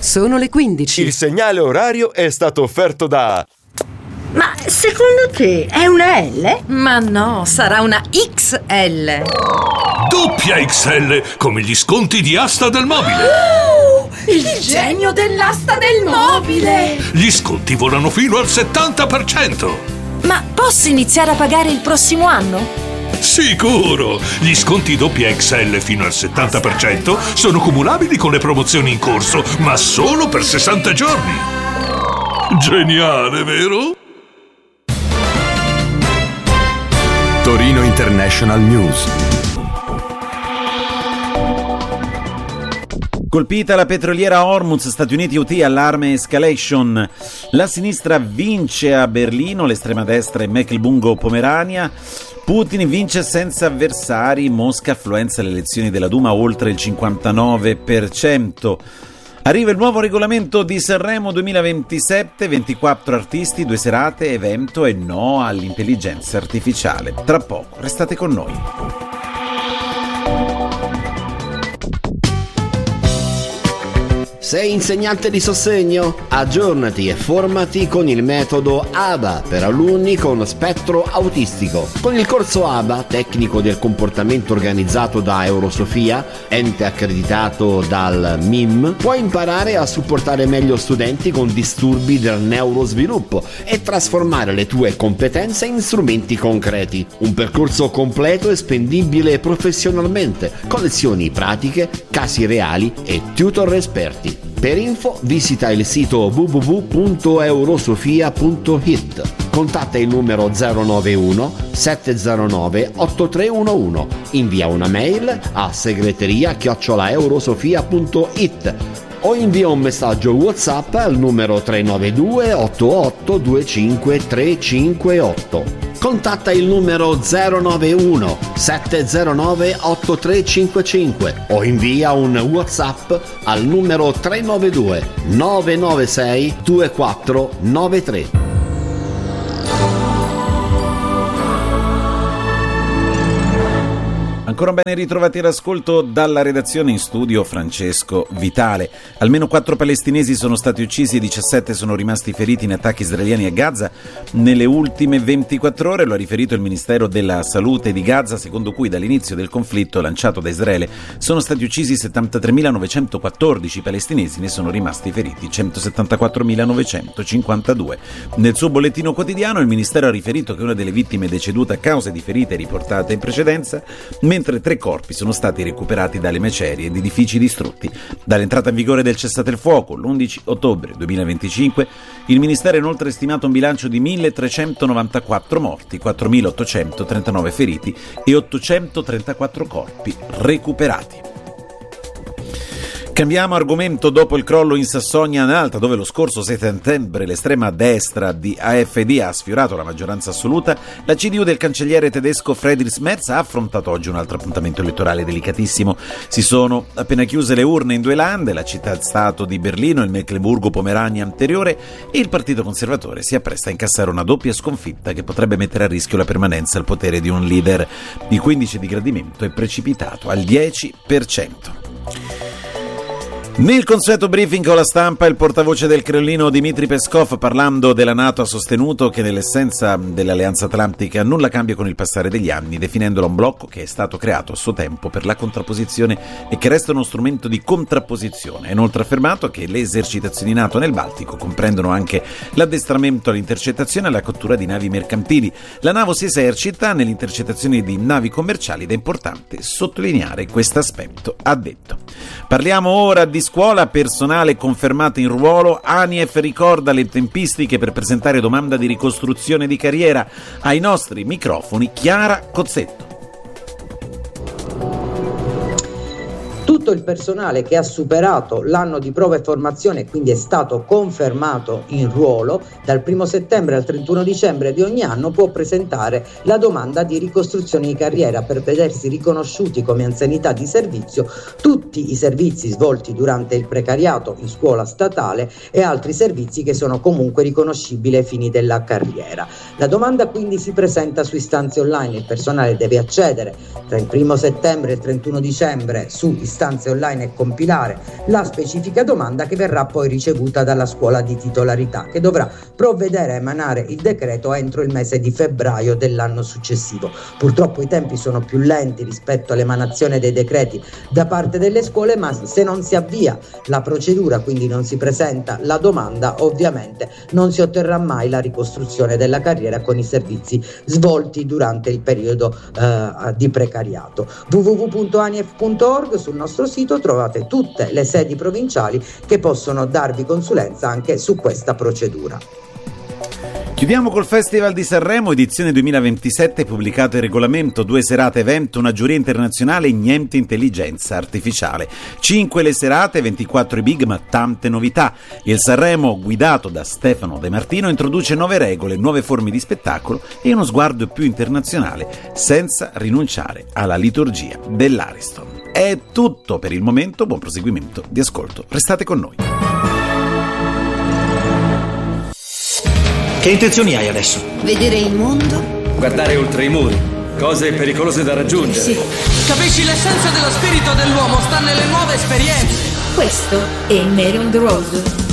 Sono le 15. Il segnale orario è stato offerto da... Ma secondo te è una L? Ma no, sarà una XL. Doppia XL, come gli sconti di Asta del Mobile. Il genio dell'asta del mobile. Gli sconti volano fino al 70%. Ma posso iniziare a pagare il prossimo anno? Sicuro! Gli sconti doppia XL fino al 70% sono cumulabili con le promozioni in corso, ma solo per 60 giorni. Geniale, vero? Torino International News. Colpita la petroliera Hormuz, Stati Uniti UT, allarme escalation. La sinistra vince a Berlino, l'estrema destra in Mecklenburgo-Pomerania. Putin vince senza avversari, Mosca affluenza alle elezioni della Duma oltre il 59%. Arriva il nuovo regolamento di Sanremo 2027, 24 artisti, 2 serate, evento e no all'intelligenza artificiale. Tra poco, restate con noi. Sei insegnante di sostegno? Aggiornati e formati con il metodo ABA per alunni con spettro autistico. Con il corso ABA, tecnico del comportamento organizzato da Eurosofia, ente accreditato dal MIM, puoi imparare a supportare meglio studenti con disturbi del neurosviluppo e trasformare le tue competenze in strumenti concreti. Un percorso completo e spendibile professionalmente, con lezioni pratiche, casi reali e tutor esperti. Per info visita il sito www.eurosofia.it. Contatta il numero 091 709 8311. Invia una mail a segreteria@eurosofia.it o invia un messaggio WhatsApp al numero 392 88 25 358. Contatta il numero 091 709 8355 o invia un WhatsApp al numero 392 996 2493. Ancora ben ritrovati all'ascolto dalla redazione, in studio Francesco Vitale. Almeno 4 palestinesi sono stati uccisi e 17 sono rimasti feriti in attacchi israeliani a Gaza nelle ultime 24 ore, lo ha riferito il Ministero della Salute di Gaza, secondo cui dall'inizio del conflitto lanciato da Israele sono stati uccisi 73.914 palestinesi, ne sono rimasti feriti 174.952. Nel suo bollettino quotidiano il Ministero ha riferito che una delle vittime è deceduta a causa di ferite riportate in precedenza, mentre 3 corpi sono stati recuperati dalle macerie ed edifici distrutti. Dall'entrata in vigore del cessate il fuoco, l'11 ottobre 2025, il Ministero ha inoltre stimato un bilancio di 1.394 morti, 4.839 feriti e 834 corpi recuperati. Cambiamo argomento. Dopo il crollo in Sassonia-Anhalt, dove lo scorso 6 settembre l'estrema destra di AfD ha sfiorato la maggioranza assoluta, la CDU del cancelliere tedesco Friedrich Merz ha affrontato oggi un altro appuntamento elettorale delicatissimo. Si sono appena chiuse le urne in 2 lande, la città-stato di Berlino e il Mecklenburgo-Pomerania anteriore, e il Partito Conservatore si appresta a incassare una doppia sconfitta che potrebbe mettere a rischio la permanenza al potere di un leader. Il 15 di gradimento è precipitato al 10%. Nel consueto briefing con la stampa, il portavoce del Cremlino Dmitry Peskov, parlando della NATO, ha sostenuto che nell'essenza dell'Alleanza Atlantica nulla cambia con il passare degli anni, definendola un blocco che è stato creato a suo tempo per la contrapposizione e che resta uno strumento di contrapposizione. Ha inoltre affermato che le esercitazioni NATO nel Baltico comprendono anche l'addestramento all'intercettazione e alla cattura di navi mercantili. La NATO si esercita nelle intercettazioni di navi commerciali ed è importante sottolineare questo aspetto, ha detto. Parliamo ora di scuola, personale confermato in ruolo. ANIEF ricorda le tempistiche per presentare domanda di ricostruzione di carriera. Ai nostri microfoni Chiara Cozzetto. Tutto il personale che ha superato l'anno di prova e formazione e quindi è stato confermato in ruolo dal 1 settembre al 31 dicembre di ogni anno può presentare la domanda di ricostruzione di carriera per vedersi riconosciuti come anzianità di servizio tutti i servizi svolti durante il precariato in scuola statale e altri servizi che sono comunque riconoscibili ai fini della carriera. La domanda quindi si presenta su istanze online, il personale deve accedere tra il 1 settembre e il 31 dicembre su istanze istanze online e compilare la specifica domanda che verrà poi ricevuta dalla scuola di titolarità, che dovrà provvedere a emanare il decreto entro il mese di febbraio dell'anno successivo. Purtroppo i tempi sono più lenti rispetto all'emanazione dei decreti da parte delle scuole, ma se non si avvia la procedura, quindi non si presenta la domanda, ovviamente non si otterrà mai la ricostruzione della carriera con i servizi svolti durante il periodo di precariato. www.anif.org, sul nostro sito trovate tutte le sedi provinciali che possono darvi consulenza anche su questa procedura. Chiudiamo col Festival di Sanremo, edizione 2027, pubblicato il regolamento, 2 serate evento, una giuria internazionale, niente intelligenza artificiale. 5 le serate, 24 i big, ma tante novità. Il Sanremo, guidato da Stefano De Martino, introduce nuove regole, nuove forme di spettacolo e uno sguardo più internazionale, senza rinunciare alla liturgia dell'Ariston. È tutto per il momento, buon proseguimento di ascolto. Restate con noi. Che intenzioni hai adesso? Vedere il mondo? Guardare oltre i muri. Cose pericolose da raggiungere. Sì. Capisci, l'essenza dello spirito dell'uomo sta nelle nuove esperienze. Questo è Mary on the Road.